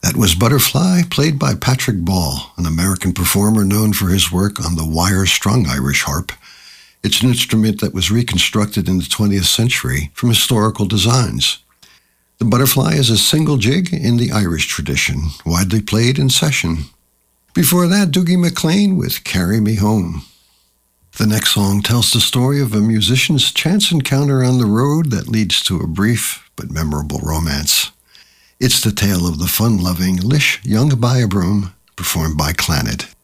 That was Butterfly, played by Patrick Ball, an American performer known for his work on the wire-strung Irish harp. It's an instrument that was reconstructed in the 20th century from historical designs. The butterfly is a single jig in the Irish tradition, widely played in session. Before that, Dougie MacLean with Carry Me Home. The next song tells the story of a musician's chance encounter on the road that leads to a brief but memorable romance. It's the tale of the fun-loving Lish Young Buy a Broom, performed by Clannad.